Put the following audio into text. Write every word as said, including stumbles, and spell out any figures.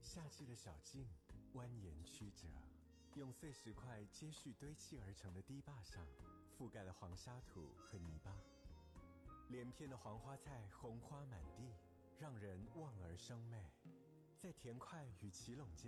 夏季的小径蜿蜒曲折，用碎石块接续堆砌而成的堤坝上，覆盖了黄沙土和泥巴。连片的黄花菜红花满地，让人望而生媚。在田块与奇垄间